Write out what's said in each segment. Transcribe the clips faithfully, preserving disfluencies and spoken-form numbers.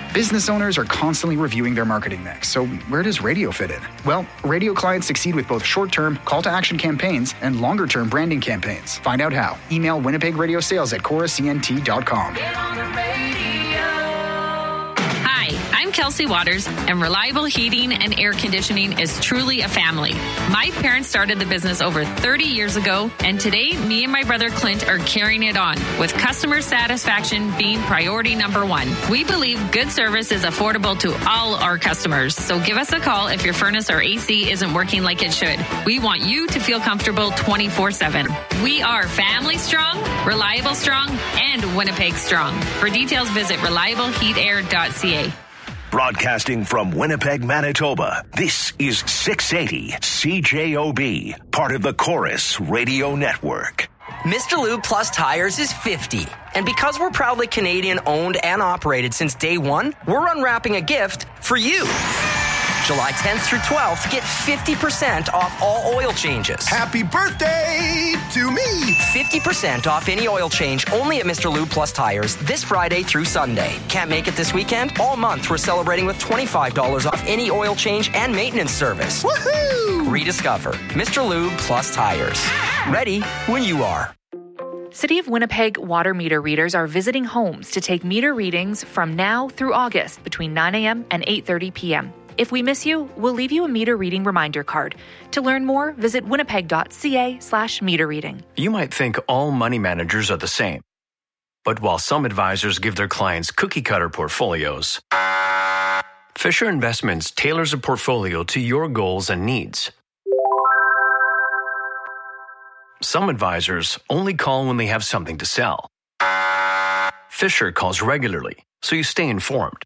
Business owners are constantly reviewing their marketing mix, so where does radio fit in? Well, radio clients succeed with both short-term call-to-action campaigns and longer-term branding campaigns. Find out how. Email Winnipeg Radio Sales at chorus c n t dot com. I'm Kelsey Waters, and Reliable Heating and Air Conditioning is truly a family. My parents started the business over thirty years ago, and today, me and my brother Clint are carrying it on, with customer satisfaction being priority number one. We believe good service is affordable to all our customers, so give us a call if your furnace or A C isn't working like it should. We want you to feel comfortable twenty-four seven. We are family strong, reliable strong, and Winnipeg strong. For details, visit reliable heat air dot c a. Broadcasting from Winnipeg, Manitoba, this is six eighty C J O B, part of the Chorus Radio Network. Mister Lube Plus Tires is fifty. And because we're proudly Canadian owned and operated since day one, we're unwrapping a gift for you. July tenth through twelfth, get fifty percent off all oil changes. Happy birthday to me! fifty percent off any oil change only at Mister Lube Plus Tires this Friday through Sunday. Can't make it this weekend? All month we're celebrating with twenty-five dollars off any oil change and maintenance service. Woohoo! Rediscover Mister Lube Plus Tires. Ready when you are. City of Winnipeg water meter readers are visiting homes to take meter readings from now through August between nine a.m. and eight thirty p.m. If we miss you, we'll leave you a meter reading reminder card. To learn more, visit winnipeg dot c a slash meter reading. You might think all money managers are the same. But while some advisors give their clients cookie-cutter portfolios, Fisher Investments tailors a portfolio to your goals and needs. Some advisors only call when they have something to sell. Fisher calls regularly, so you stay informed.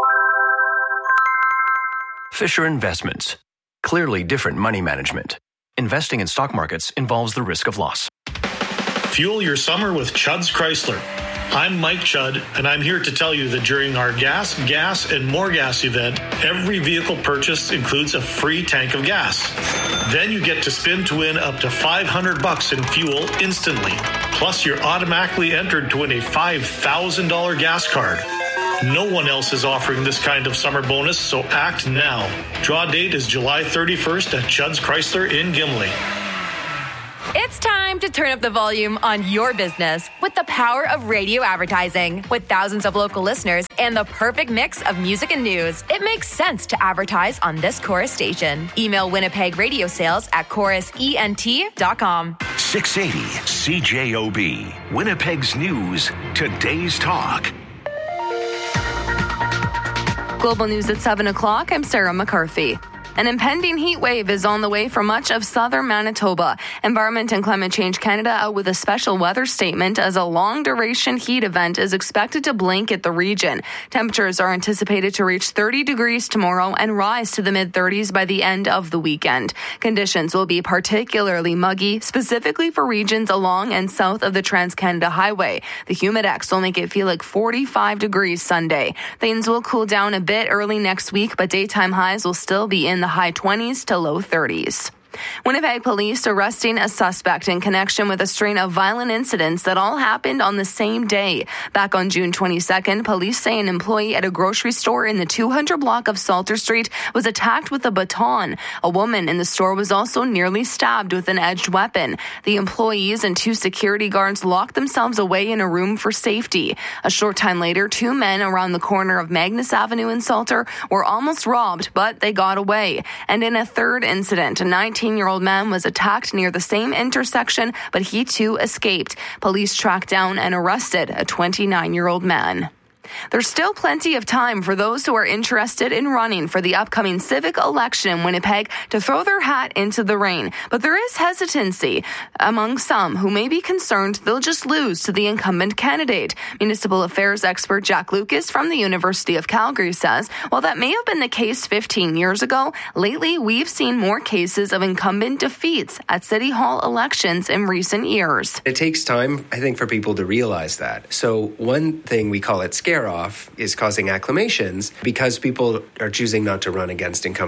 Fisher Investments. Clearly different money management. Investing in stock markets involves the risk of loss. Fuel your summer with Chudd's Chrysler. I'm Mike Chudd, and I'm here to tell you that during our Gas, Gas, and More Gas event, every vehicle purchase includes a free tank of gas. Then you get to spin to win up to five hundred bucks in fuel instantly. Plus, you're automatically entered to win a five thousand dollars gas card. No one else is offering this kind of summer bonus, so act now. Draw date is July thirty-first at Chudd's Chrysler in Gimli. It's time to turn up the volume on your business with the power of radio advertising. With thousands of local listeners and the perfect mix of music and news, it makes sense to advertise on this Chorus station. Email Winnipeg Radio Sales at chorus e n t dot com. six eighty C J O B, Winnipeg's News, today's talk. Global News at seven o'clock. I'm Sarah McCarthy. An impending heat wave is on the way for much of southern Manitoba. Environment and Climate Change Canada out with a special weather statement as a long-duration heat event is expected to blanket the region. Temperatures are anticipated to reach thirty degrees tomorrow and rise to the mid-thirties by the end of the weekend. Conditions will be particularly muggy, specifically for regions along and south of the Trans-Canada Highway. The humidex will make it feel like forty-five degrees Sunday. Things will cool down a bit early next week, but daytime highs will still be in the high twenties to low thirties. Winnipeg police arresting a suspect in connection with a string of violent incidents that all happened on the same day. Back on June twenty-second, police say an employee at a grocery store in the two hundred block of Salter Street was attacked with a baton. A woman in the store was also nearly stabbed with an edged weapon. The employees and two security guards locked themselves away in a room for safety. A short time later, two men around the corner of Magnus Avenue in Salter were almost robbed, but they got away. And in a third incident, a nineteen-year-old man was attacked near the same intersection, but he too escaped. Police tracked down and arrested a twenty-nine-year-old man. There's still plenty of time for those who are interested in running for the upcoming civic election in Winnipeg to throw their hat into the ring. But there is hesitancy among some who may be concerned they'll just lose to the incumbent candidate. Municipal affairs expert Jack Lucas from the University of Calgary says, while that may have been the case fifteen years ago, lately we've seen more cases of incumbent defeats at City Hall elections in recent years. It takes time, I think, for people to realize that. So one thing we call it scare off is causing acclamations because people are choosing not to run against incumbents.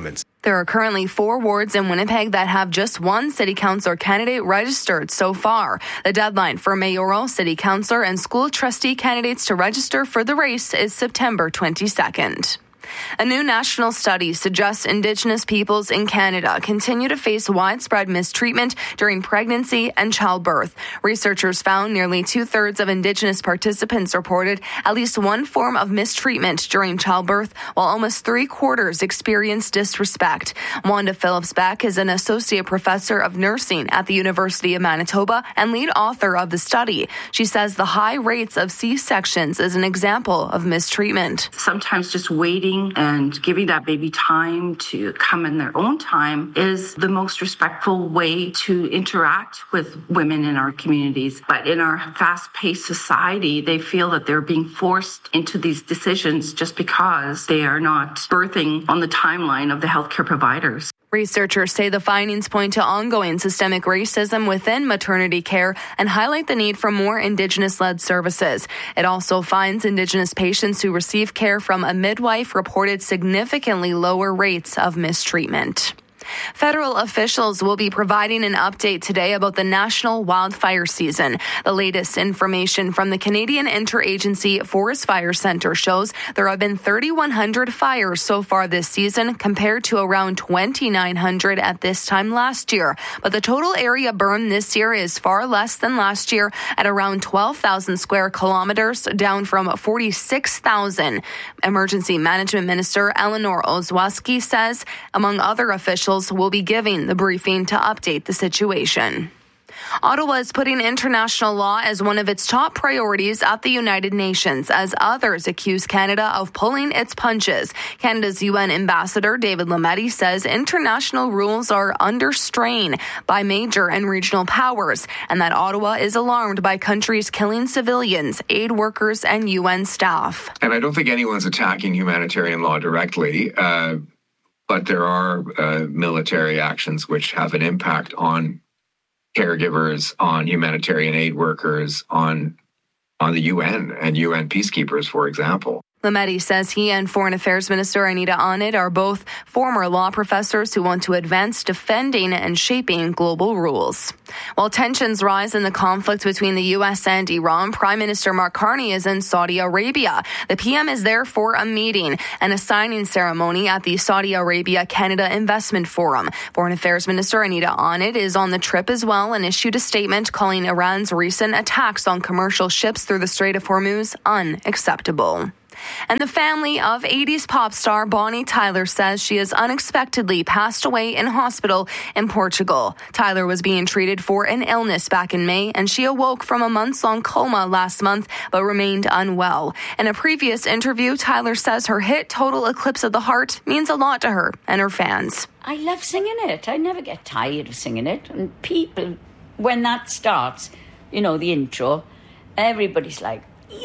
There are currently four wards in Winnipeg that have just one city councillor candidate registered so far. The deadline for mayoral, city councillor, and school trustee candidates to register for the race is September twenty-second. A new national study suggests Indigenous peoples in Canada continue to face widespread mistreatment during pregnancy and childbirth. Researchers found nearly two-thirds of Indigenous participants reported at least one form of mistreatment during childbirth, while almost three-quarters experienced disrespect. Wanda Phillips-Beck is an associate professor of nursing at the University of Manitoba and lead author of the study. She says the high rates of C-sections is an example of mistreatment. Sometimes just waiting and giving that baby time to come in their own time is the most respectful way to interact with women in our communities. But in our fast-paced society, they feel that they're being forced into these decisions just because they are not birthing on the timeline of the healthcare providers. Researchers say the findings point to ongoing systemic racism within maternity care and highlight the need for more Indigenous-led services. It also finds Indigenous patients who receive care from a midwife reported significantly lower rates of mistreatment. Federal officials will be providing an update today about the national wildfire season. The latest information from the Canadian Interagency Forest Fire Centre shows there have been three thousand one hundred fires so far this season compared to around two thousand nine hundred at this time last year. But the total area burned this year is far less than last year at around twelve thousand square kilometers, down from forty-six thousand. Emergency Management Minister Eleanor Ozwoski says, among other officials, will be giving the briefing to update the situation. Ottawa is putting international law as one of its top priorities at the United Nations as others accuse Canada of pulling its punches. Canada's U N ambassador David Lametti says international rules are under strain by major and regional powers and that Ottawa is alarmed by countries killing civilians, aid workers, and U N staff. And I don't think anyone's attacking humanitarian law directly. Uh, But there are uh, military actions which have an impact on caregivers, on humanitarian aid workers, on on the U N and U N peacekeepers, for example. Lametti says he and Foreign Affairs Minister Anita Onid are both former law professors who want to advance defending and shaping global rules. While tensions rise in the conflict between the U S and Iran, Prime Minister Mark Carney is in Saudi Arabia. The P M is there for a meeting and a signing ceremony at the Saudi Arabia Canada Investment Forum. Foreign Affairs Minister Anita Onid is on the trip as well and issued a statement calling Iran's recent attacks on commercial ships through the Strait of Hormuz unacceptable. And the family of eighties pop star Bonnie Tyler says she has unexpectedly passed away in hospital in Portugal. Tyler was being treated for an illness back in May, and she awoke from a months-long coma last month but remained unwell. In a previous interview, Tyler says her hit Total Eclipse of the Heart means a lot to her and her fans. I love singing it. I never get tired of singing it. And people, when that starts, you know, the intro, everybody's like,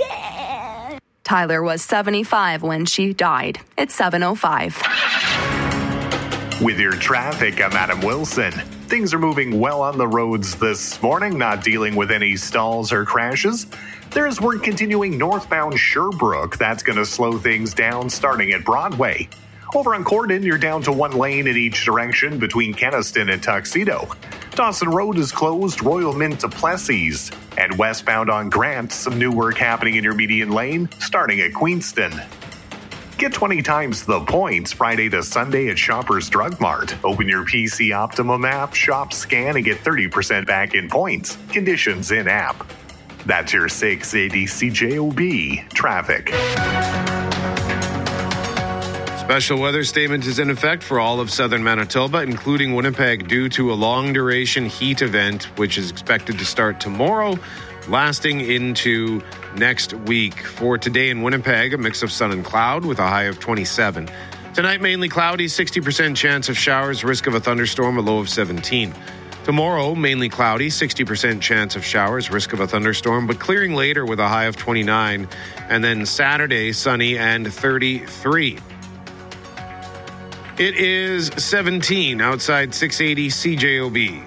yeah! Tyler was seventy-five when she died. It's seven oh five. With your traffic, I'm Adam Wilson. Things are moving well on the roads this morning, not dealing with any stalls or crashes. There's work continuing northbound Sherbrooke. That's going to slow things down starting at Broadway. Over on Corden, you're down to one lane in each direction between Kenaston and Tuxedo. Dawson Road is closed, Royal Mint to Plessis. And westbound on Grant, some new work happening in your median lane, starting at Queenston. Get twenty times the points Friday to Sunday at Shoppers Drug Mart. Open your P C Optimum app, shop, scan, and get thirty percent back in points. Conditions in app. That's your six eighty C J O B traffic. Special weather statement is in effect for all of southern Manitoba, including Winnipeg, due to a long-duration heat event, which is expected to start tomorrow, lasting into next week. For today in Winnipeg, a mix of sun and cloud with a high of twenty-seven. Tonight, mainly cloudy, sixty percent chance of showers, risk of a thunderstorm, a low of seventeen. Tomorrow, mainly cloudy, sixty percent chance of showers, risk of a thunderstorm, but clearing later with a high of twenty-nine. And then Saturday, sunny and thirty-three. It is seventeen outside six eighty C J O B.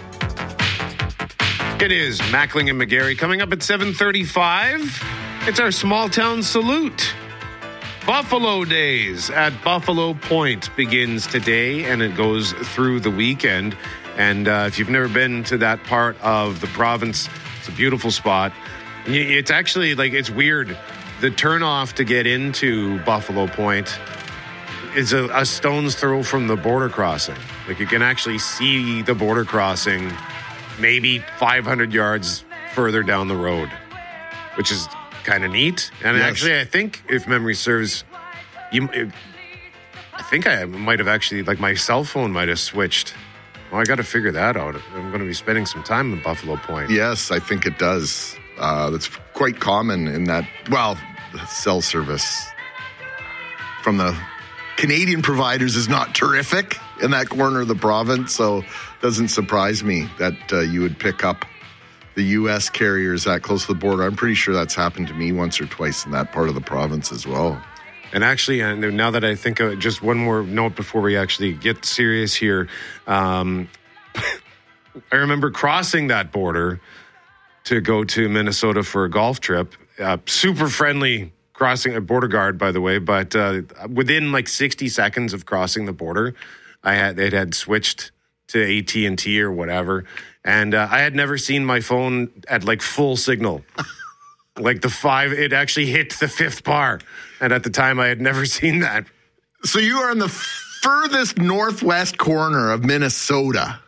It is Mackling and McGarry coming up at seven thirty-five. It's our small town salute. Buffalo Days at Buffalo Point begins today, and it goes through the weekend. And uh, if you've never been to that part of the province, it's a beautiful spot. It's actually, like, it's weird. The turnoff to get into Buffalo Point is a, a stone's throw from the border crossing. Like, you can actually see the border crossing maybe five hundred yards further down the road, which is kind of neat. And yes. Actually, I think, if memory serves, you, it, I think I might have actually, like, my cell phone might have switched. Well, I got to figure that out. I'm going to be spending some time in Buffalo Point. Yes, I think it does. Uh, that's quite common in that, well, the cell service from the Canadian providers is not terrific in that corner of the province, so it doesn't surprise me that uh, you would pick up the U S carriers that close to the border. I'm pretty sure that's happened to me once or twice in that part of the province as well. And actually, uh, now that I think of it, just one more note before we actually get serious here. Um, I remember crossing that border to go to Minnesota for a golf trip. Uh, super friendly crossing a border guard, by the way, but uh, within like sixty seconds of crossing the border, I had it had switched to A T and T or whatever. And uh, I had never seen my phone at like full signal. Like the five, it actually hit the fifth bar. And at the time, I had never seen that. So you are in the furthest northwest corner of Minnesota.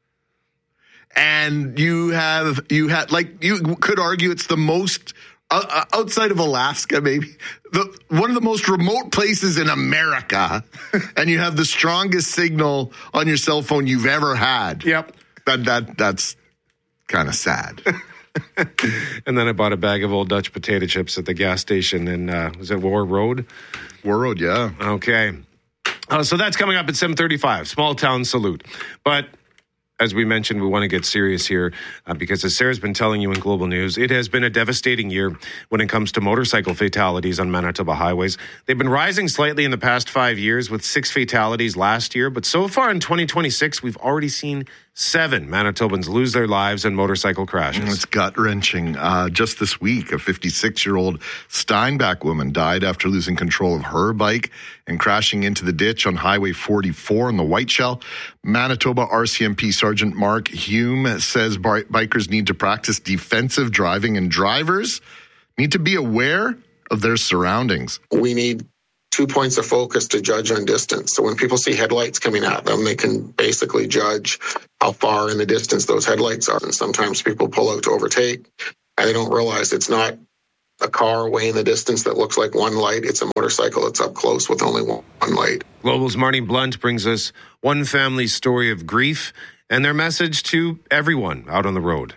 And you have, you had, like, you could argue it's the most, uh, outside of Alaska, maybe, the one of the most remote places in America. And you have the strongest signal on your cell phone you've ever had. Yep. That that That's kind of sad. And then I bought a bag of old Dutch potato chips at the gas station in, uh, was it War Road? War Road, yeah. Okay. Uh, so that's coming up at seven thirty-five, Small Town Salute. But as we mentioned, we want to get serious here uh, because, as Sarah's been telling you in Global News, it has been a devastating year when it comes to motorcycle fatalities on Manitoba highways. They've been rising slightly in the past five years with six fatalities last year, but so far in twenty twenty-six, we've already seen seven Manitobans lose their lives in motorcycle crashes. It's gut-wrenching. Uh, just this week, a fifty-six-year-old Steinbach woman died after losing control of her bike and crashing into the ditch on Highway forty-four in the Whiteshell. Manitoba R C M P Sergeant Mark Hume says bikers need to practice defensive driving and drivers need to be aware of their surroundings. We need two points of focus to judge on distance. So when people see headlights coming at them, they can basically judge how far in the distance those headlights are. And sometimes people pull out to overtake, and they don't realize it's not a car way in the distance that looks like one light. It's a motorcycle that's up close with only one light. Global's Marnie Blunt brings us one family's story of grief and their message to everyone out on the road.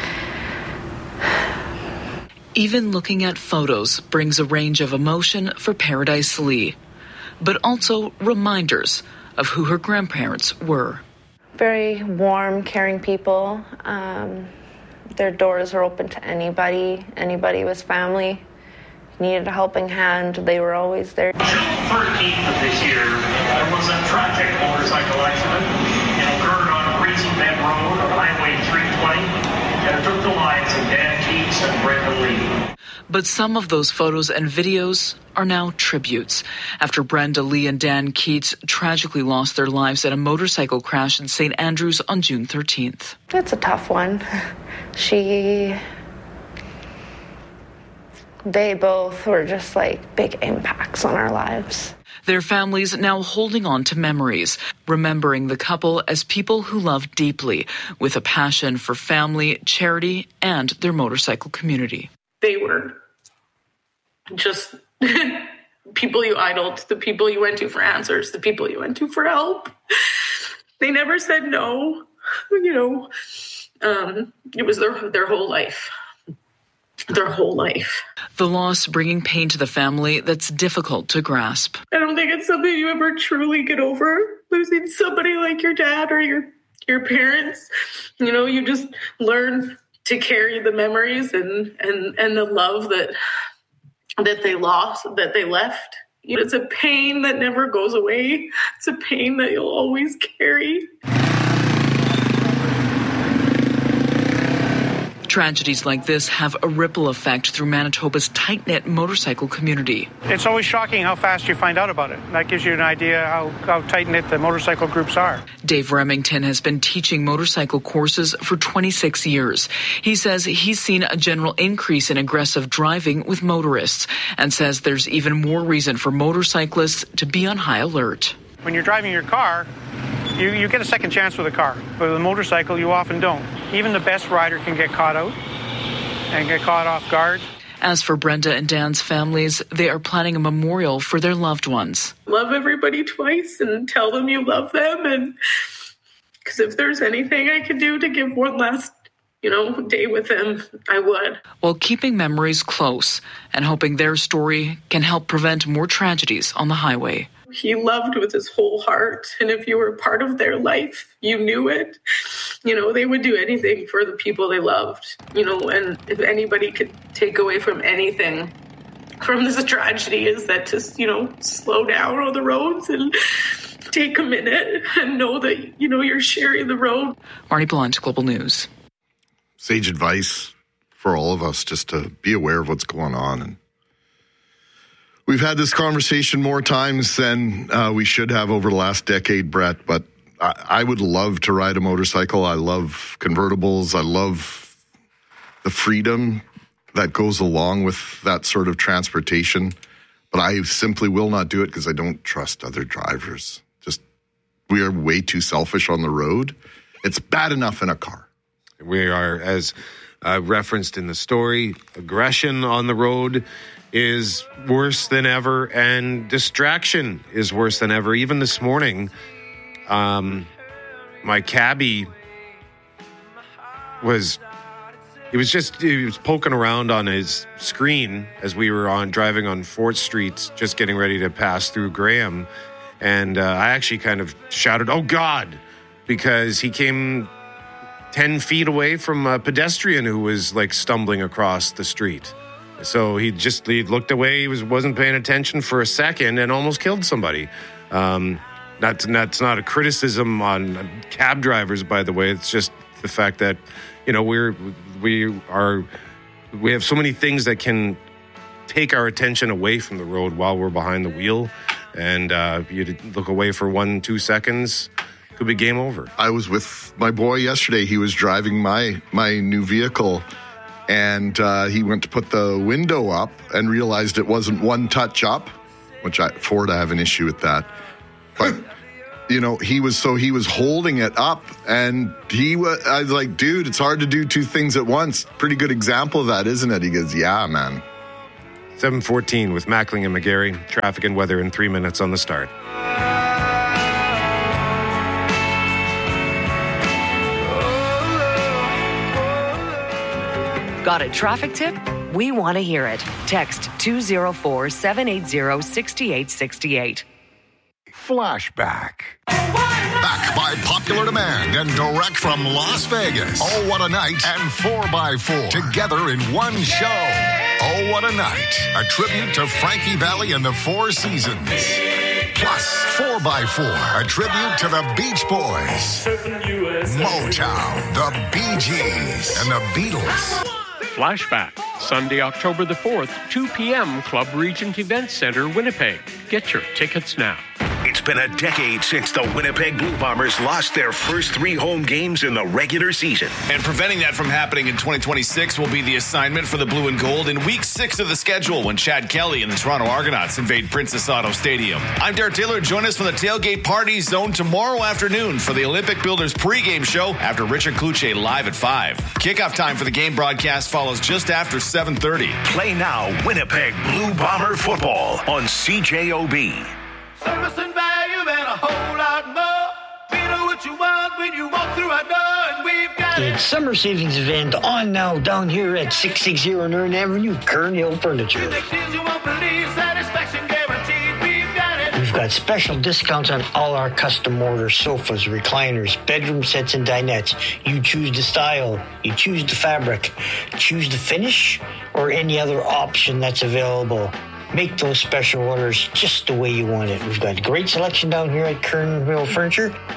Even looking at photos brings a range of emotion for Paradise Lee, but also reminders of who her grandparents were. Very warm, caring people. Um, their doors were open to anybody. Anybody was family. Needed a helping hand, they were always there. June thirteenth of this year, there was a tragic motorcycle accident. It occurred on Breezy Bend Road on Highway three twenty, and it took the lives of Dan Keats and Brenda Lee. But some of those photos and videos are now tributes after Brenda Lee and Dan Keats tragically lost their lives at a motorcycle crash in Saint Andrews on June thirteenth. It's a tough one. She... They both were just like big impacts on our lives. Their families now holding on to memories, remembering the couple as people who loved deeply, with a passion for family, charity, and their motorcycle community. They were just people you idled, the people you went to for answers, the people you went to for help. They never said no, you know. Um, it was their their whole life. Their whole life. The loss bringing pain to the family that's difficult to grasp. I don't think it's something you ever truly get over, losing somebody like your dad or your your parents. You know, you just learn to carry the memories and and, and the love that that they lost, that they left. You know, it's a pain that never goes away. It's a pain that you'll always carry. Tragedies like this have a ripple effect through Manitoba's tight-knit motorcycle community. It's always shocking how fast you find out about it. That gives you an idea how, how tight-knit the motorcycle groups are. Dave Remington has been teaching motorcycle courses for twenty-six years. He says he's seen a general increase in aggressive driving with motorists and says there's even more reason for motorcyclists to be on high alert. When you're driving your car, you, you get a second chance with a car. But with a motorcycle, you often don't. Even the best rider can get caught out and get caught off guard. As for Brenda and Dan's families, they are planning a memorial for their loved ones. Love everybody twice and tell them you love them. And because if there's anything I could do to give one last, you know, day with them, I would. While keeping memories close and hoping their story can help prevent more tragedies on the highway. He loved with his whole heart. And if you were part of their life, you knew it. You know, they would do anything for the people they loved. You know, and if anybody could take away from anything from this tragedy is that to, you know, slow down on the roads and take a minute and know that, you know, you're sharing the road. Marty Blunt, Global News. Sage advice for all of us just to be aware of what's going on. And we've had this conversation more times than uh, we should have over the last decade, Brett, but I, I would love to ride a motorcycle. I love convertibles. I love the freedom that goes along with that sort of transportation, but I simply will not do it because I don't trust other drivers. Just, we are way too selfish on the road. It's bad enough in a car. We are, as uh, referenced in the story, aggression on the road is worse than ever, and distraction is worse than ever. Even this morning, um, my cabbie was, he was just, he was poking around on his screen as we were on driving on fourth Street, just getting ready to pass through Graham. And uh, I actually kind of shouted, "Oh God," because he came ten feet away from a pedestrian who was like stumbling across the street. So he just he looked away. He was, wasn't paying attention for a second and almost killed somebody. Um, that's, that's not a criticism on cab drivers, by the way. It's just the fact that, you know, we're, we are, we have so many things that can take our attention away from the road while we're behind the wheel. And uh, you look away for one, two seconds, could be game over. I was with my boy yesterday. He was driving my my new vehicle, and uh, he went to put the window up and realized it wasn't one touch up, which I, Ford, I have an issue with that. But, you know, he was, so he was holding it up, and he was, I was like, dude, it's hard to do two things at once. Pretty good example of that, isn't it? He goes, yeah, man. seven fourteen with Mackling and McGarry. Traffic and weather in three minutes on the start. Got a traffic tip? We want to hear it. Text two oh four, seven eight zero, six eight six eight. Flashback. Back by popular demand and direct from Las Vegas. Oh, what a night and four by four together in one show. Oh, what a night. A tribute to Frankie Valli and the Four Seasons. Plus, four by four, a tribute to the Beach Boys, Motown, the Bee Gees, and the Beatles. Flashback, Sunday, October the fourth, two p.m., Club Regent Event Center, Winnipeg. Get your tickets now. It's been a decade since the Winnipeg Blue Bombers lost their first three home games in the regular season. And preventing that from happening in twenty twenty-six will be the assignment for the Blue and Gold in week six of the schedule when Chad Kelly and the Toronto Argonauts invade Princess Auto Stadium. I'm Derek Taylor. Join us for the Tailgate Party Zone tomorrow afternoon for the Olympic Builders pregame show after Richard Kluche live at five. Kickoff time for the game broadcast follows just after seven thirty. Play now Winnipeg Blue Bomber football on C J O B. Service and value and a whole lot more. We know what you want when you walk through our door, and we've got it. Summer savings event on now down here at six sixty Nern Avenue, Kern Hill Furniture. You won't believe, satisfaction guaranteed. We've got it. We've got special discounts on all our custom order sofas, recliners, bedroom sets, and dinettes. You choose the style, you choose the fabric, choose the finish, or any other option that's available. Make those special orders just the way you want it. We've got great selection down here at Kern Hill Furniture.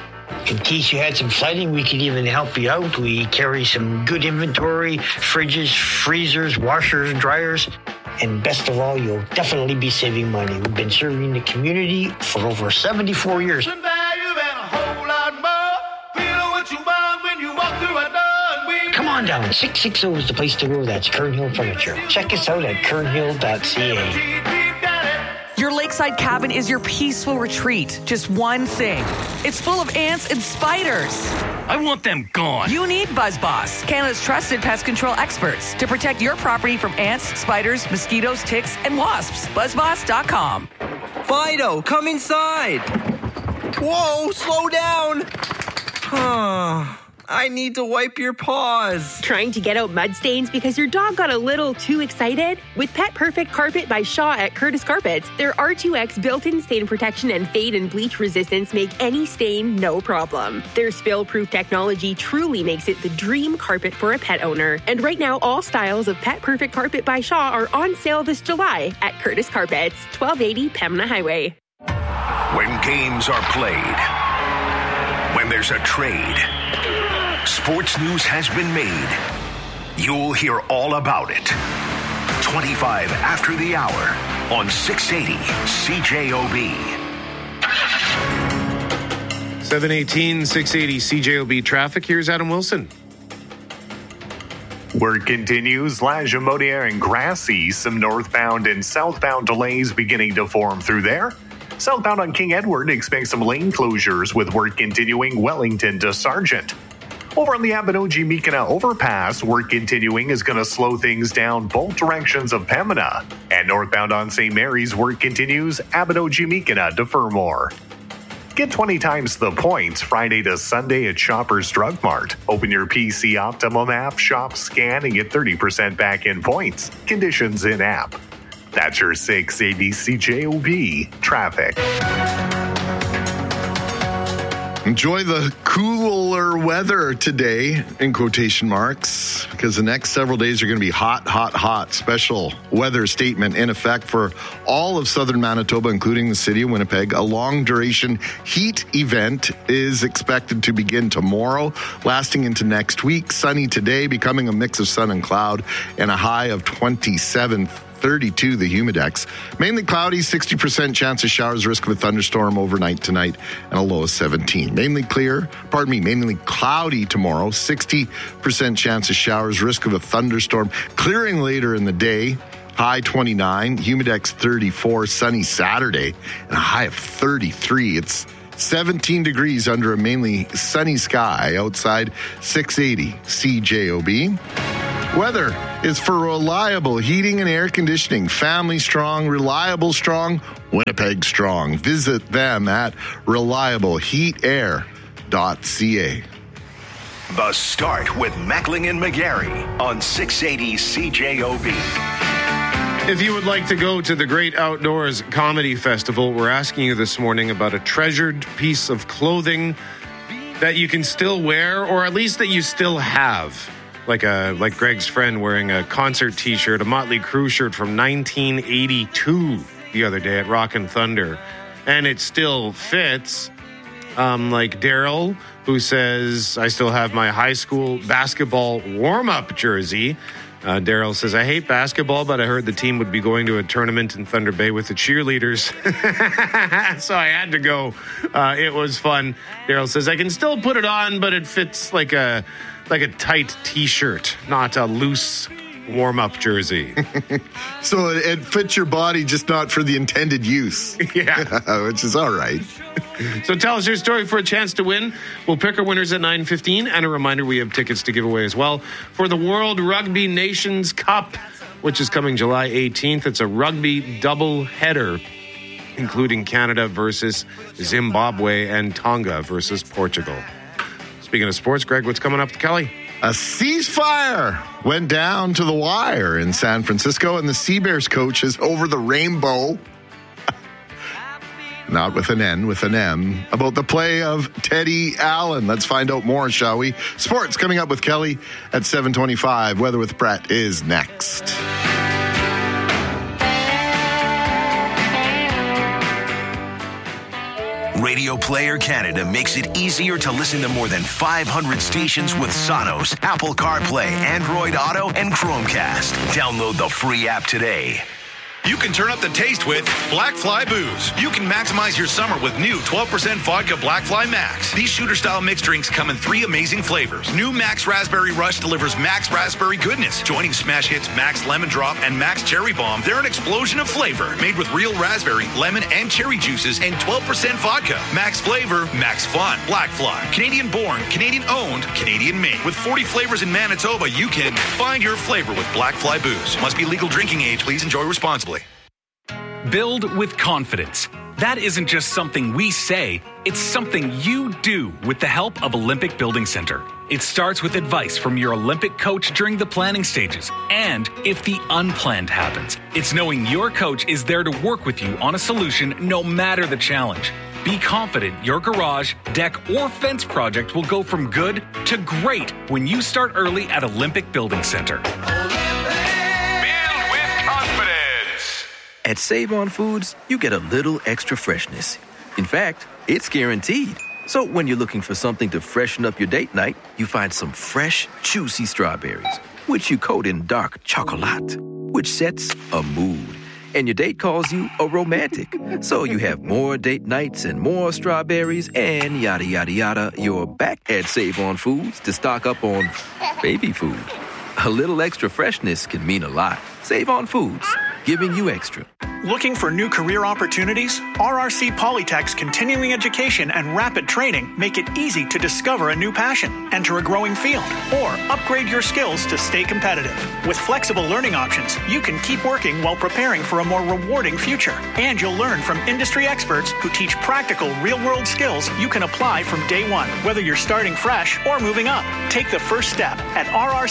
In case you had some flooding, we could even help you out. We carry some good inventory, fridges, freezers, washers, dryers, and best of all, you'll definitely be saving money. We've been serving the community for over seventy-four years. Come on down. six sixty is the place to go. That's Kern Hill Furniture. Check us out at kernhill dot c a. Your lakeside cabin is your peaceful retreat. Just one thing. It's full of ants and spiders. I want them gone. You need BuzzBoss, Canada's trusted pest control experts, to protect your property from ants, spiders, mosquitoes, ticks, and wasps. buzz boss dot com. Fido, come inside. Whoa, slow down. I need to wipe your paws. Trying to get out mud stains because your dog got a little too excited? With Pet Perfect Carpet by Shaw at Curtis Carpets, their R two X built-in stain protection and fade and bleach resistance make any stain no problem. Their spill-proof technology truly makes it the dream carpet for a pet owner. And right now, all styles of Pet Perfect Carpet by Shaw are on sale this July at Curtis Carpets, twelve eighty Pembina Highway. When games are played, when there's a trade, sports news has been made. You'll hear all about it. twenty-five after the hour on six eighty C J O B. seven eighteen, six eighty C J O B traffic. Here's Adam Wilson. Work continues. La Jamodière and Grassy. Some northbound and southbound delays beginning to form through there. Southbound on King Edward, expect some lane closures with work continuing Wellington to Sargent. Over on the Abinogi-Mikina overpass, work continuing is going to slow things down both directions of Pembina. And northbound on Saint Mary's, work continues Abinogi-Mikina to Fermor. Get twenty times the points Friday to Sunday at Shoppers Drug Mart. Open your P C Optimum app, shop, scan, and get thirty percent back in points. Conditions in app. That's your six eighty C J O B traffic. Enjoy the cooler weather today, in quotation marks, because the next several days are going to be hot, hot, hot. Special weather statement in effect for all of southern Manitoba, including the city of Winnipeg. A long-duration heat event is expected to begin tomorrow, lasting into next week. Sunny today, becoming a mix of sun and cloud, and a high of twenty-seven. thirty-two, the humidex. Mainly cloudy, sixty percent chance of showers, risk of a thunderstorm overnight tonight, and a low of seventeen. Mainly clear, pardon me, mainly cloudy tomorrow, sixty percent chance of showers, risk of a thunderstorm, clearing later in the day, high twenty-nine, humidex thirty-four, sunny Saturday, and a high of thirty-three. It's seventeen degrees under a mainly sunny sky outside six eighty C J O B. Weather is for reliable heating and air conditioning. Family strong, reliable strong, Winnipeg strong. Visit them at reliable heat air dot c a. The Start with Mackling and McGarry on six eighty C J O B. If you would like to go to the Great Outdoors Comedy Festival, we're asking you this morning about a treasured piece of clothing that you can still wear, or at least that you still have. Like a like Greg's friend wearing a concert T-shirt, a Motley Crue shirt from nineteen eighty-two the other day at Rockin' Thunder, and it still fits. Um, like Daryl, who says, I still have my high school basketball warm-up jersey. Uh, Daryl says, I hate basketball, but I heard the team would be going to a tournament in Thunder Bay with the cheerleaders. So I had to go. Uh, it was fun. Daryl says, I can still put it on, but it fits like a like a tight T-shirt, not a loose warm-up jersey. So it, it fits your body, just not for the intended use. Yeah. Which is all right. So tell us your story for a chance to win. We'll pick our winners at nine fifteen. And a reminder, we have tickets to give away as well for the World Rugby Nations Cup, which is coming July eighteenth. It's a rugby double-header, including Canada versus Zimbabwe and Tonga versus Portugal. Speaking of sports, Greg, what's coming up to Kelly? A ceasefire went down to the wire in San Francisco, and the Seabears coach is over the rainbow, not with an N, with an M, about the play of Teddy Allen. Let's find out more, shall we? Sports coming up with Kelly at seven twenty-five. Weather with Brett is next. Radio Player Canada makes it easier to listen to more than five hundred stations with Sonos, Apple CarPlay, Android Auto, and Chromecast. Download the free app today. You can turn up the taste with Black Fly Booze. You can maximize your summer with new twelve percent vodka Black Fly Max. These shooter-style mixed drinks come in three amazing flavors. New Max Raspberry Rush delivers Max Raspberry goodness. Joining smash hits Max Lemon Drop and Max Cherry Bomb, they're an explosion of flavor. Made with real raspberry, lemon, and cherry juices and twelve percent vodka. Max flavor, max fun. Black Fly. Canadian-born, Canadian-owned, Canadian-made. With forty flavors in Manitoba, you can find your flavor with Black Fly Booze. Must be legal drinking age. Please enjoy responsibly. Build with confidence. That isn't just something we say, it's something you do with the help of Olympic Building Center. It starts with advice from your Olympic coach during the planning stages. And if the unplanned happens, it's knowing your coach is there to work with you on a solution no matter the challenge. Be confident your garage, deck, or fence project will go from good to great when you start early at Olympic Building Center. At Save-On Foods, you get a little extra freshness. In fact, it's guaranteed. So when you're looking for something to freshen up your date night, you find some fresh, juicy strawberries, which you coat in dark chocolate, which sets a mood. And your date calls you a romantic. So you have more date nights and more strawberries and yada, yada, yada. You're back at Save-On Foods to stock up on baby food. A little extra freshness can mean a lot. Save-On Foods, giving you extra. Looking for new career opportunities? R R C Polytech's continuing education and rapid training make it easy to discover a new passion, enter a growing field, or upgrade your skills to stay competitive. With flexible learning options, you can keep working while preparing for a more rewarding future. And you'll learn from industry experts who teach practical, real-world skills you can apply from day one, whether you're starting fresh or moving up. Take the first step at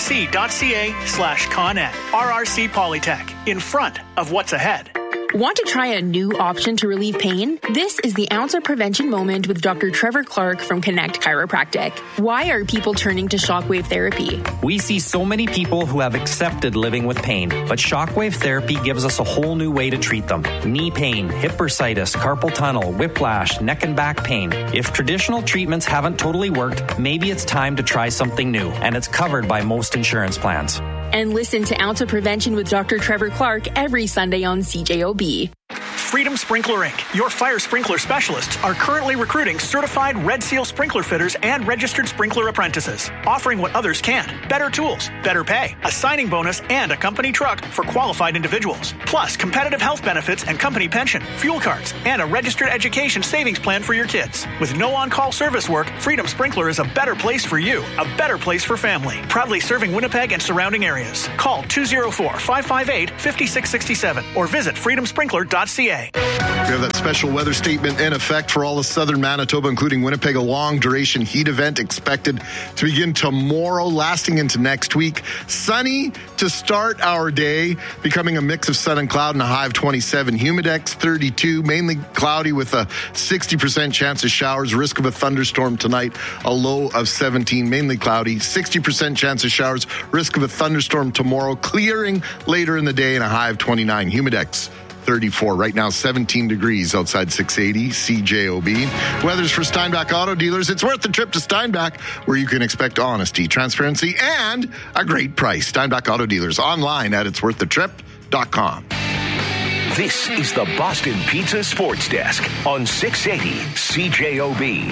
rrc.ca slash coned. R R C Polytech, in front of what's ahead. Want to try a new option to relieve pain? This is the Ounce of Prevention Moment with Doctor Trevor Clark from Connect Chiropractic. Why are people turning to shockwave therapy? We see so many people who have accepted living with pain, but shockwave therapy gives us a whole new way to treat them. Knee pain, hip bursitis, carpal tunnel, whiplash, neck and back pain. If traditional treatments haven't totally worked, maybe it's time to try something new, and it's covered by most insurance plans. And listen to Ounce of Prevention with Doctor Trevor Clark every Sunday on C J O B. Freedom Sprinkler Incorporated, your fire sprinkler specialists, are currently recruiting certified Red Seal sprinkler fitters and registered sprinkler apprentices, offering what others can't: better tools, better pay, a signing bonus, and a company truck for qualified individuals. Plus, competitive health benefits and company pension, fuel cards, and a registered education savings plan for your kids. With no on-call service work, Freedom Sprinkler is a better place for you, a better place for family. Proudly serving Winnipeg and surrounding areas. Call two oh four, five five eight, five six six seven or visit freedom sprinkler dot c a. We have that special weather statement in effect for all of southern Manitoba, including Winnipeg. A long-duration heat event expected to begin tomorrow, lasting into next week. Sunny to start our day, becoming a mix of sun and cloud and a high of twenty-seven. Humidex thirty-two, mainly cloudy with a sixty percent chance of showers. Risk of a thunderstorm tonight, a low of seventeen, mainly cloudy. sixty percent chance of showers. Risk of a thunderstorm tomorrow, clearing later in the day and a high of twenty-nine. Humidex thirty-four. Right now, seventeen degrees outside six eighty C J O B. Weather's for Steinbach Auto Dealers. It's worth the trip to Steinbach, where you can expect honesty, transparency, and a great price. Steinbach Auto Dealers, online at its worth the trip dot com. This is the Boston Pizza Sports Desk on six eighty C J O B.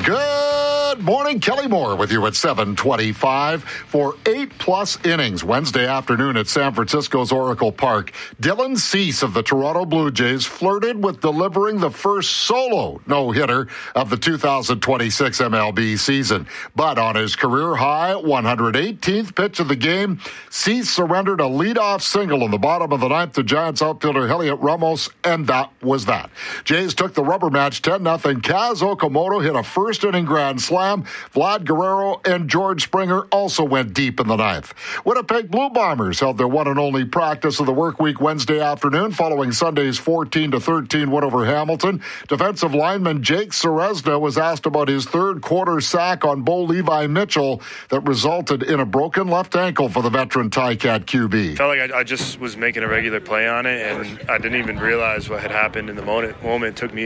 Good morning. Kelly Moore with you at seven twenty-five for eight-plus innings Wednesday afternoon at San Francisco's Oracle Park. Dylan Cease of the Toronto Blue Jays flirted with delivering the first solo no-hitter of the two thousand twenty-six M L B season. But on his career-high one hundred eighteenth pitch of the game, Cease surrendered a leadoff single in the bottom of the ninth to Giants outfielder Heliot Ramos, and that was that. Jays took the rubber match ten nothing. Kaz Okamoto hit a first-inning grand slam. Vlad Guerrero and George Springer also went deep in the ninth. Winnipeg Blue Bombers held their one and only practice of the work week Wednesday afternoon following Sunday's fourteen to thirteen win over Hamilton. Defensive lineman Jake Ceresna was asked about his third quarter sack on Bo Levi Mitchell that resulted in a broken left ankle for the veteran Ticat Q B. Felt like I, I just was making a regular play on it, and I didn't even realize what had happened in the moment. moment. It took me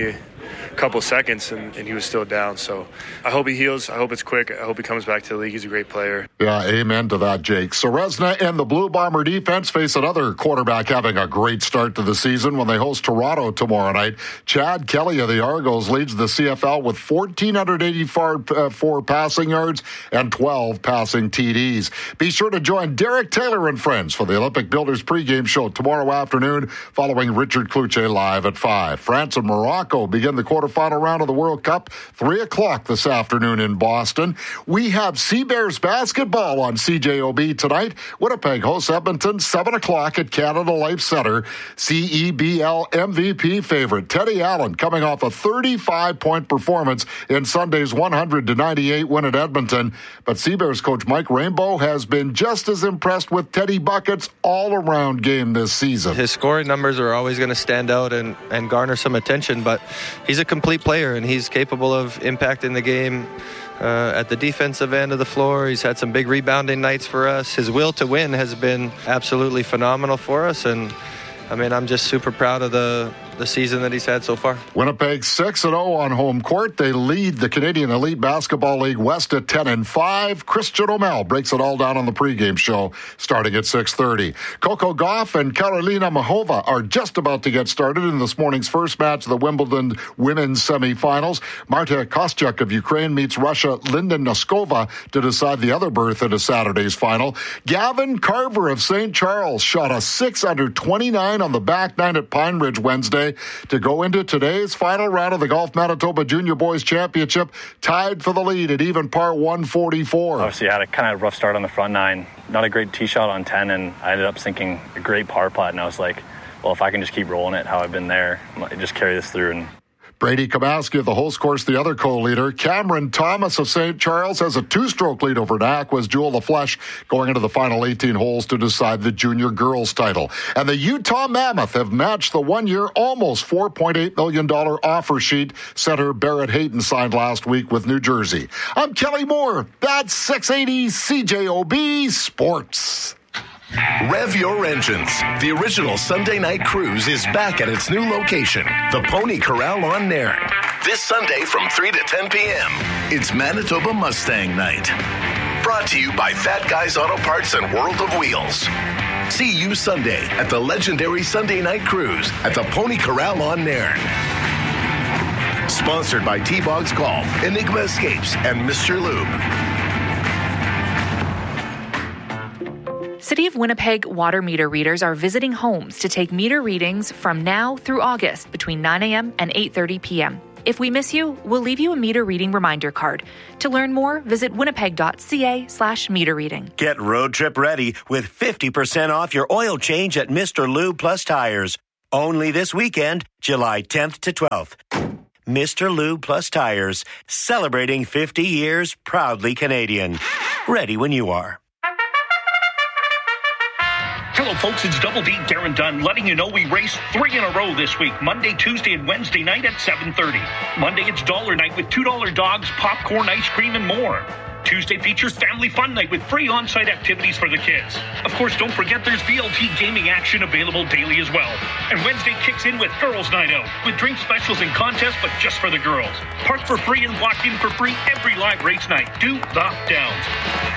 a couple seconds, and, and he was still down. So I hope he heals. I hope it's quick. I hope he comes back to the league. He's a great player. Yeah, amen to that, Jake. Serezna and the Blue Bomber defense face another quarterback having a great start to the season when they host Toronto tomorrow night. Chad Kelly of the Argos leads the C F L with one thousand four hundred eighty-four passing yards and twelve passing T Ds. Be sure to join Derek Taylor and friends for the Olympic Builders pregame show tomorrow afternoon following Richard Kluche live at five. France and Morocco begin the quarterfinal round of the World Cup, three o'clock this afternoon in Boston. We have Sea Bears basketball on C J O B tonight. Winnipeg hosts Edmonton, seven o'clock at Canada Life Center. C E B L M V P favorite Teddy Allen coming off a thirty-five point performance in Sunday's one hundred to ninety-eight win at Edmonton. But Sea Bears coach Mike Rainbow has been just as impressed with Teddy Bucket's all-around game this season. His scoring numbers are always going to stand out and, and garner some attention, but he's a complete player, and he's capable of impacting the game uh, at the defensive end of the floor. He's had some big rebounding nights for us. His will to win has been absolutely phenomenal for us, and I mean, I'm just super proud of the the season that he's had so far. Winnipeg six and oh on home court. They lead the Canadian Elite Basketball League West at ten and five. Christian O'Mell breaks it all down on the pregame show starting at six thirty. Coco Gauff and Karolina Mahova are just about to get started in this morning's first match of the Wimbledon women's semifinals. Marta Kostyuk of Ukraine meets Russia Linda Noskova to decide the other berth into Saturday's final. Gavin Carver of Saint Charles shot a six under twenty-nine on the back nine at Pine Ridge Wednesday to go into today's final round of the Golf Manitoba Junior Boys Championship, tied for the lead at even par one forty-four. Obviously, I had a kind of rough start on the front nine. Not a great tee shot on ten, and I ended up sinking a great par putt, and I was like, well, if I can just keep rolling it how I've been there, just carry this through. And Brady Kamaski of the host course, the other co-leader. Cameron Thomas of Saint Charles has a two-stroke lead over Naqua's Jewel LaFleche going into the final eighteen holes to decide the junior girls title. And the Utah Mammoth have matched the one-year, almost four point eight million dollars offer sheet center Barrett Hayton signed last week with New Jersey. I'm Kelly Moore. That's six eighty C J O B Sports. Rev your engines. The original Sunday night cruise is back at its new location, the Pony Corral on Nairn. This Sunday from three to ten p.m. It's Manitoba Mustang Night. Brought to you by Fat Guys Auto Parts and World of Wheels. See you Sunday at the legendary Sunday night cruise at the Pony Corral on Nairn. Sponsored by T-Bogs Golf, Enigma Escapes, and Mister Lube. City of Winnipeg water meter readers are visiting homes to take meter readings from now through August between nine a.m. and eight thirty p.m. If we miss you, we'll leave you a meter reading reminder card. To learn more, visit winnipeg.ca slash meter reading. Get road trip ready with fifty percent off your oil change at Mister Lube Plus Tires. Only this weekend, July tenth to twelfth. Mister Lube Plus Tires, celebrating fifty years, proudly Canadian. Ready when you are. Hello, folks. It's Double D Darren Dunn letting you know we race three in a row this week, Monday, Tuesday, and Wednesday night at seven thirty. Monday, it's Dollar Night with two dollar dogs, popcorn, ice cream, and more. Tuesday features Family Fun Night with free on-site activities for the kids. Of course, don't forget there's V L T gaming action available daily as well. And Wednesday kicks in with Girls Night Out with drink specials and contests, but just for the girls. Park for free and walk in for free every live race night. Do the Downs.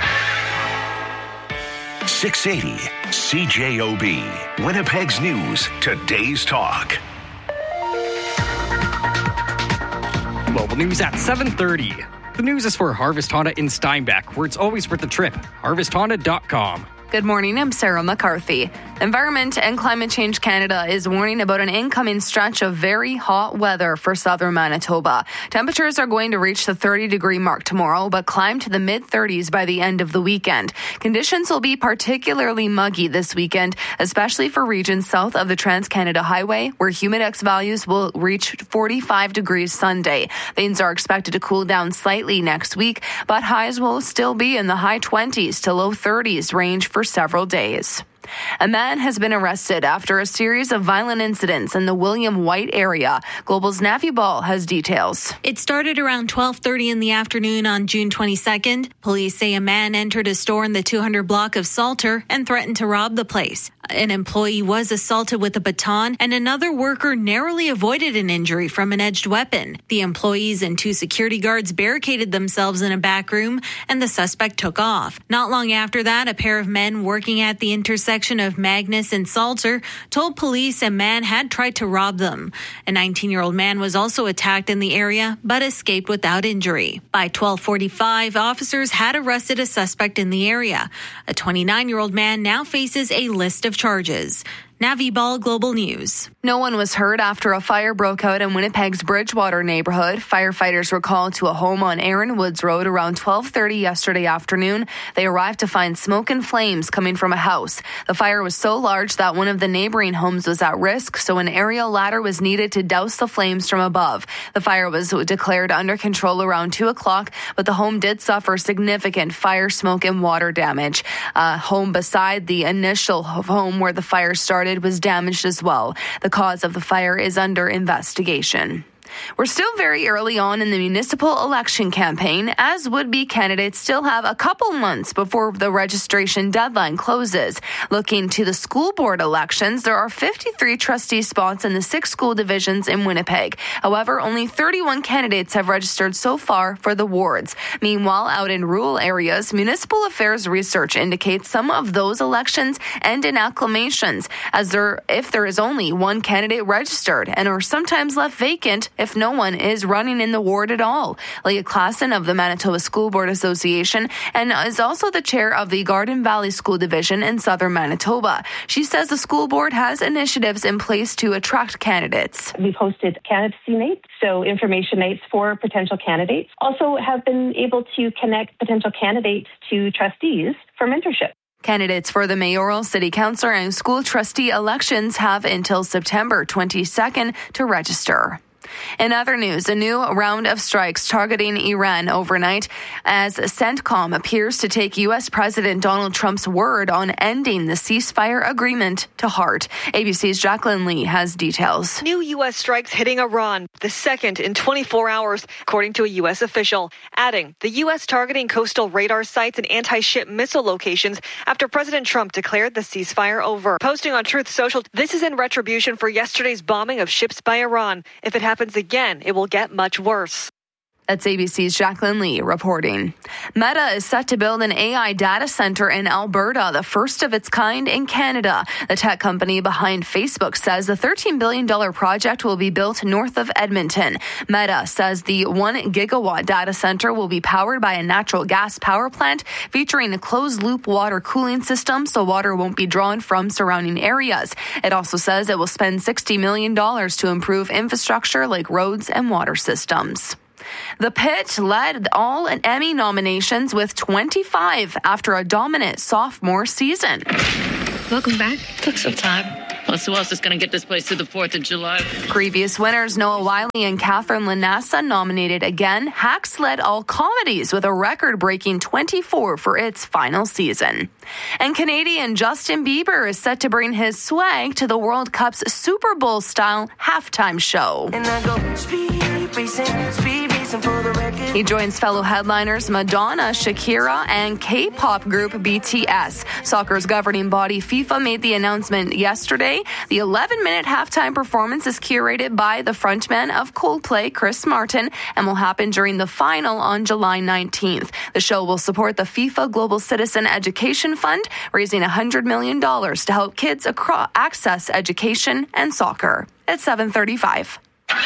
six eighty C J O B. Winnipeg's News, today's talk. Global News at seven thirty. The news is for Harvest Honda in Steinbach, where it's always worth the trip. harvest honda dot com. Good morning, I'm Sarah McCarthy. Environment and Climate Change Canada is warning about an incoming stretch of very hot weather for southern Manitoba. Temperatures are going to reach the thirty degree mark tomorrow, but climb to the mid thirties by the end of the weekend. Conditions will be particularly muggy this weekend, especially for regions south of the Trans-Canada Highway, where humidex values will reach forty-five degrees Sunday. Winds are expected to cool down slightly next week, but highs will still be in the high twenties to low thirties range for several days. A man has been arrested after a series of violent incidents in the William White area. Global's Navi Ball has details. It started around twelve thirty in the afternoon on June twenty-second. Police say a man entered a store in the two hundred block of Salter and threatened to rob the place. An employee was assaulted with a baton, and another worker narrowly avoided an injury from an edged weapon. The employees and two security guards barricaded themselves in a back room, and the suspect took off. Not long after that, a pair of men working at the intersection of Magnus and Salter told police a man had tried to rob them. A nineteen-year-old man was also attacked in the area, but escaped without injury. By twelve forty-five, officers had arrested a suspect in the area. A twenty-nine-year-old man now faces a list of charges. Navi Ball, Global News. No one was hurt after a fire broke out in Winnipeg's Bridgewater neighborhood. Firefighters were called to a home on Aaron Woods Road around twelve thirty yesterday afternoon. They arrived to find smoke and flames coming from a house. The fire was so large that one of the neighboring homes was at risk, so an aerial ladder was needed to douse the flames from above. The fire was declared under control around two o'clock, but the home did suffer significant fire, smoke, and water damage. A home beside the initial home where the fire started was damaged as well. The cause of the fire is under investigation. We're still very early on in the municipal election campaign, as would-be candidates still have a couple months before the registration deadline closes. Looking to the school board elections, there are fifty-three trustee spots in the six school divisions in Winnipeg. However, only thirty-one candidates have registered so far for the wards. Meanwhile, out in rural areas, municipal affairs research indicates some of those elections end in acclamations, as there, if there is only one candidate registered and are sometimes left vacant if no one is running in the ward at all. Leah Klassen of the Manitoba School Board Association and is also the chair of the Garden Valley School Division in southern Manitoba. She says the school board has initiatives in place to attract candidates. We've hosted candidacy nights, so information nights for potential candidates. Also have been able to connect potential candidates to trustees for mentorship. Candidates for the mayoral, city councillor, and school trustee elections have until September twenty-second to register. In other news, a new round of strikes targeting Iran overnight as CENTCOM appears to take U S. President Donald Trump's word on ending the ceasefire agreement to heart. A B C's Jacqueline Lee has details. New U S strikes hitting Iran, the second in twenty-four hours, according to a U S official, adding the U S targeting coastal radar sites and anti-ship missile locations after President Trump declared the ceasefire over. Posting on Truth Social, this is in retribution for yesterday's bombing of ships by Iran. If it happens again, it will get much worse. That's A B C's Jacqueline Lee reporting. Meta is set to build an A I data center in Alberta, the first of its kind in Canada. The tech company behind Facebook says the thirteen billion dollars project will be built north of Edmonton. Meta says the one gigawatt data center will be powered by a natural gas power plant featuring a closed-loop water cooling system so water won't be drawn from surrounding areas. It also says it will spend sixty million dollars to improve infrastructure like roads and water systems. The Pit led all Emmy nominations with twenty-five after a dominant sophomore season. Welcome back. Took some time. Plus, who else is going to get this place to the fourth of July? Previous winners Noah Wiley and Catherine Lanassa nominated again. Hacks led all comedies with a record-breaking twenty-four for its final season. And Canadian Justin Bieber is set to bring his swag to the World Cup's Super Bowl-style halftime show. And I go, speed racing, speed racing for the record. He joins fellow headliners Madonna, Shakira, and K-pop group B T S. Soccer's governing body FIFA made the announcement yesterday. The eleven-minute halftime performance is curated by the frontman of Coldplay, Chris Martin, and will happen during the final on July nineteenth. The show will support the FIFA Global Citizen Education Fund, raising one hundred million dollars to help kids across access education and soccer. It's seven thirty-five.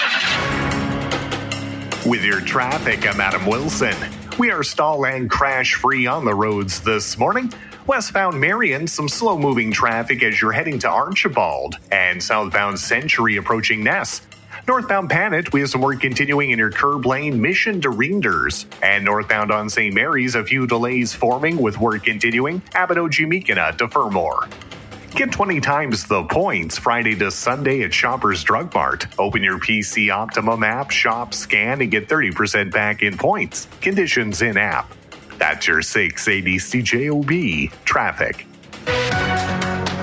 With your traffic, I'm Adam Wilson. We are stall and crash free on the roads this morning. Westbound Marion, some slow-moving traffic as you're heading to Archibald, and southbound Century approaching Ness. Northbound Panet, we have some work continuing in your curb lane, Mission to Reinders. And northbound on Saint Mary's, a few delays forming with work continuing, Abbotsford to Fermor. Get twenty times the points Friday to Sunday at Shoppers Drug Mart. Open your P C Optimum app, shop, scan, and get thirty percent back in points. Conditions in app. That's your six eighty C J O B traffic.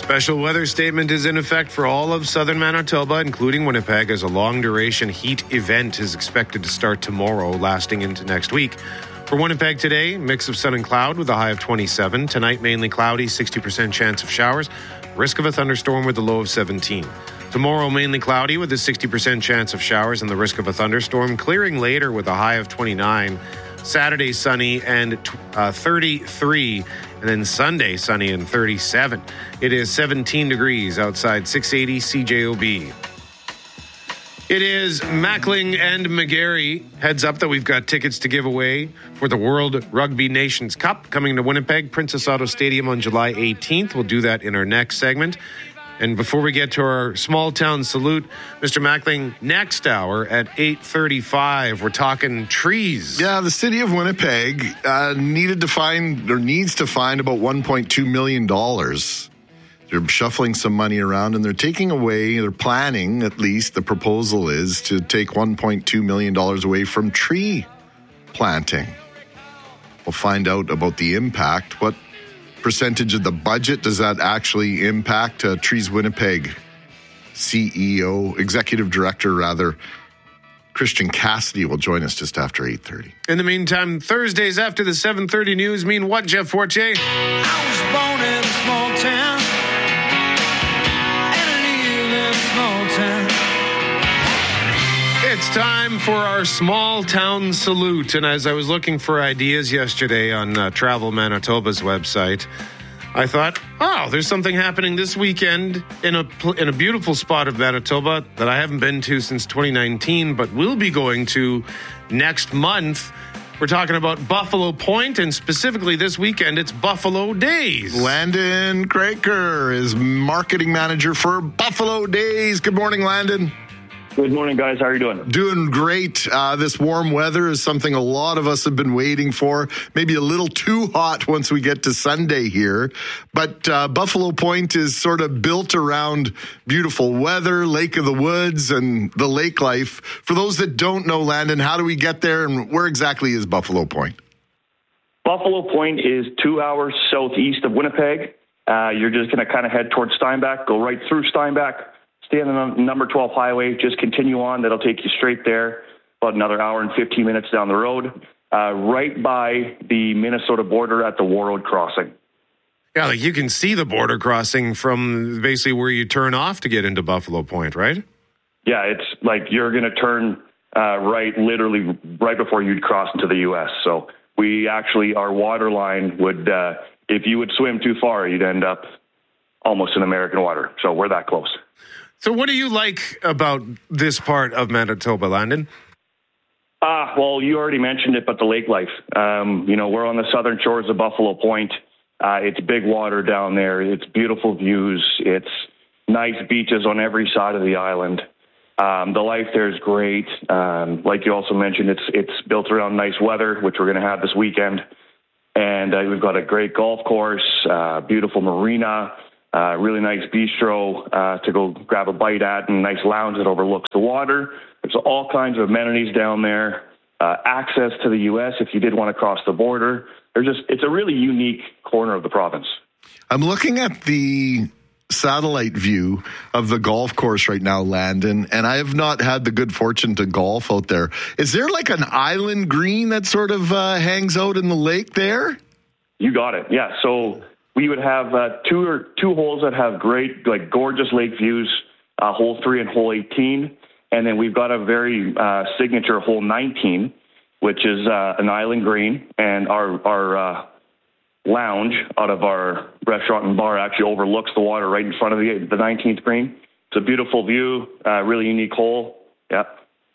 Special weather statement is in effect for all of southern Manitoba, including Winnipeg, as a long-duration heat event is expected to start tomorrow, lasting into next week. For Winnipeg today, mix of sun and cloud with a high of twenty-seven. Tonight, mainly cloudy, sixty percent chance of showers. Risk of a thunderstorm with a low of seventeen. Tomorrow, mainly cloudy with a sixty percent chance of showers and the risk of a thunderstorm. Clearing later with a high of twenty-nine. Saturday, sunny and uh, thirty-three. And then Sunday, sunny and thirty-seven. It is seventeen degrees outside six eighty C J O B. It is Mackling and McGarry. Heads up that we've got tickets to give away for the World Rugby Nations Cup coming to Winnipeg, Princess Auto Stadium on July eighteenth. We'll do that in our next segment. And before we get to our small town salute, Mister Mackling, next hour at eight thirty-five, we're talking trees. Yeah, the city of Winnipeg uh, needed to find, or needs to find about one point two million dollars. They're shuffling some money around and they're taking away, they're planning, at least the proposal is, to take one point two million dollars away from tree planting. We'll find out about the impact. What percentage of the budget does that actually impact? Uh, Trees Winnipeg C E O, Executive Director, rather, Christian Cassidy will join us just after eight thirty. In the meantime, Thursdays after the seven thirty news mean what, Jeff Fortier? I was born in a small town, and I live in a small town. It's time for our small town salute. And as I was looking for ideas yesterday on uh, Travel Manitoba's website, I thought, oh, there's something happening this weekend in a pl- in a beautiful spot of Manitoba that I haven't been to since twenty nineteen, but will be going to next month. We're talking about Buffalo Point, and specifically this weekend, it's Buffalo Days. Landon Kraker is marketing manager for Buffalo Days. Good morning, Landon. Good morning, guys. How are you doing? Doing great. Uh, this warm weather is something a lot of us have been waiting for. Maybe a little too hot once we get to Sunday here. But uh, Buffalo Point is sort of built around beautiful weather, Lake of the Woods, and the lake life. For those that don't know, Landon, how do we get there, and where exactly is Buffalo Point? Buffalo Point is two hours southeast of Winnipeg. Uh, you're just going to kind of head towards Steinbach, go right through Steinbach, stay on the number twelve highway, just continue on. That'll take you straight there, about another hour and fifteen minutes down the road, uh, right by the Minnesota border at the Warroad Crossing. Yeah, like you can see the border crossing from basically where you turn off to get into Buffalo Point, right? Yeah, it's like you're going to turn uh, right literally right before you'd cross into the U S. So we actually, our water line would, uh, if you would swim too far, you'd end up almost in American water. So we're that close. So what do you like about this part of Manitoba, Landon? Ah, well, you already mentioned it, but the lake life. Um, you know, we're on the southern shores of Buffalo Point. Uh, it's big water down there. It's beautiful views. It's nice beaches on every side of the island. Um, the life there is great. Um, like you also mentioned, it's it's built around nice weather, which we're going to have this weekend. And uh, we've got a great golf course, uh, beautiful marina, uh, really nice bistro uh, to go grab a bite at, and a nice lounge that overlooks the water. There's all kinds of amenities down there. Uh, access to the U S if you did want to cross the border. There's just it's a really unique corner of the province. I'm looking at the satellite view of the golf course right now, Landon, and I have not had the good fortune to golf out there. Is there like an island green that sort of uh, hangs out in the lake there? You got it. Yeah. So we would have uh, two or two holes that have great, like gorgeous lake views, uh, hole three and hole eighteen. And then we've got a very uh, signature hole nineteen, which is uh, an island green, and our, our, uh, lounge out of our restaurant and bar actually overlooks the water right in front of the the nineteenth green. It's a beautiful view, uh, really unique hole. Yeah.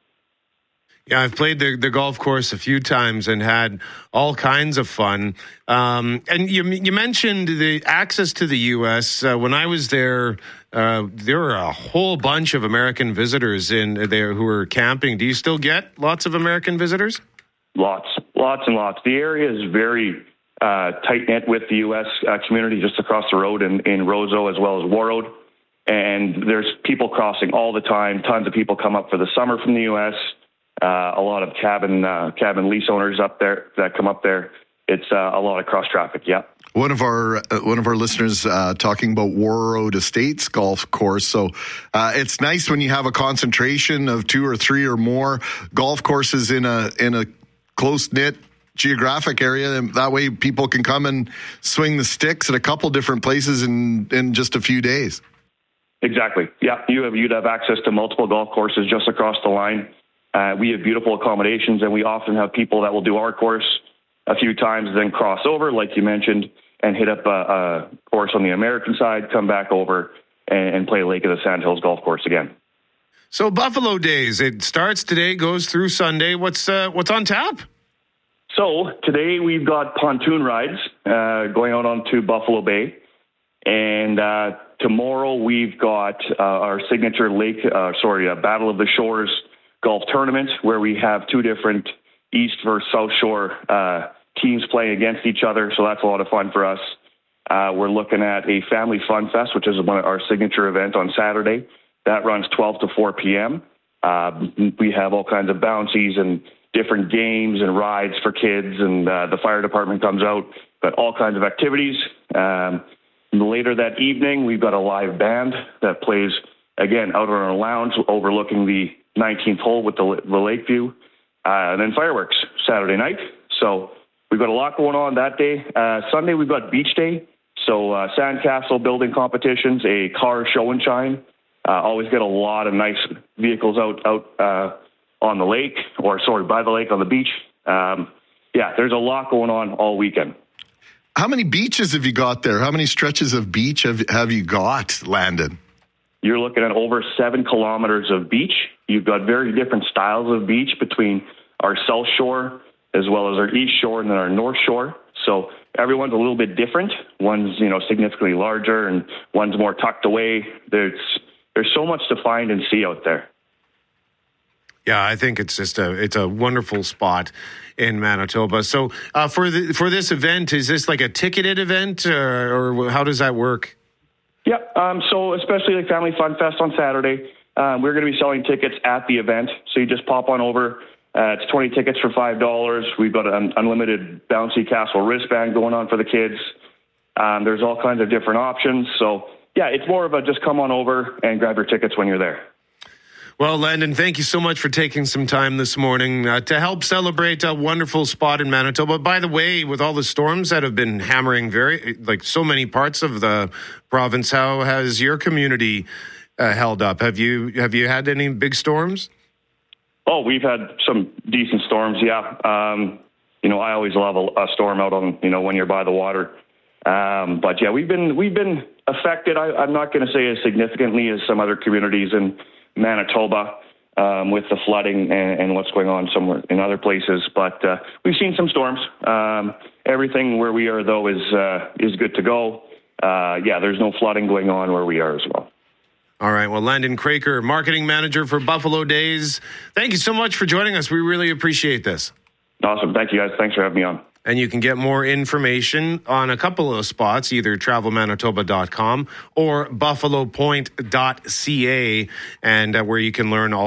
Yeah, I've played the, the golf course a few times and had all kinds of fun. Um, and you you mentioned the access to the U S. Uh, when I was there, uh, there were a whole bunch of American visitors in there who were camping. Do you still get lots of American visitors? Lots, lots and lots. The area is very Uh, tight-knit with the U S uh, community just across the road in, in Roseau as well as Warroad. And there's people crossing all the time. Tons of people come up for the summer from the U S. Uh, a lot of cabin uh, cabin lease owners up there that come up there. It's uh, a lot of cross-traffic, yeah. one of our uh, one of our listeners uh, talking about Warroad Estates golf course. So uh, it's nice when you have a concentration of two or three or more golf courses in a in a close knit geographic area, and that way people can come and swing the sticks at a couple different places in in just a few days. Exactly. Yeah, you have you'd have access to multiple golf courses just across the line. Uh, we have beautiful accommodations, and we often have people that will do our course a few times, then cross over, like you mentioned, and hit up a, a course on the American side, come back over and, and play Lake of the Sandhills golf course again. So Buffalo Days, it starts today, goes through Sunday. What's uh, what's on tap? So today we've got pontoon rides uh, going out onto Buffalo Bay, and uh, tomorrow we've got uh, our signature lake, uh, sorry, uh, Battle of the Shores golf tournament, where we have two different East versus South Shore uh, teams playing against each other. So that's a lot of fun for us. Uh, we're looking at a Family Fun Fest, which is one of our signature event on Saturday. That runs twelve to four p.m. Uh, we have all kinds of bouncies and different games and rides for kids, and uh, the fire department comes out, but all kinds of activities. Um, later that evening, we've got a live band that plays, again, out on our lounge overlooking the nineteenth hole with the, the lake view, uh, and then fireworks Saturday night. So we've got a lot going on that day. Uh, Sunday, we've got beach day. So uh, sandcastle building competitions, a car show and shine. Uh, always get a lot of nice vehicles out out uh, on the lake, or sorry, by the lake on the beach. Um, yeah, there's a lot going on all weekend. How many beaches have you got there? How many stretches of beach have, have you got, Landon? You're looking at over seven kilometers of beach. You've got very different styles of beach between our South Shore as well as our East Shore and then our North Shore. So everyone's a little bit different. One's, you know, significantly larger and one's more tucked away. There's there's so much to find and see out there. Yeah, I think it's just a it's a wonderful spot in Manitoba. So uh, for the for this event, is this like a ticketed event, uh, or how does that work? Yeah, um, so especially like Family Fun Fest on Saturday, um, we're going to be selling tickets at the event. So you just pop on over. Uh, it's twenty tickets for five dollars. We've got an unlimited bouncy castle wristband going on for the kids. Um, there's all kinds of different options. So yeah, it's more of a just come on over and grab your tickets when you're there. Well, Landon, thank you so much for taking some time this morning uh, to help celebrate a wonderful spot in Manitoba. By the way, with all the storms that have been hammering very, like so many parts of the province, how has your community uh, held up? Have you have you had any big storms? Oh, we've had some decent storms. Yeah, um, you know, I always love a, a storm out on, you know, when you're by the water. Um, but yeah, we've been we've been affected. I, I'm not going to say as significantly as some other communities in Manitoba um, with the flooding and, and what's going on somewhere in other places. But uh, we've seen some storms. Um, everything where we are, though, is uh, is good to go. Uh, yeah, there's no flooding going on where we are as well. All right. Well, Landon Craker, marketing manager for Buffalo Days, thank you so much for joining us. We really appreciate this. Awesome. Thank you, guys. Thanks for having me on. And you can get more information on a couple of spots, either travel manitoba dot com or buffalo point dot c a, and uh, where you can learn all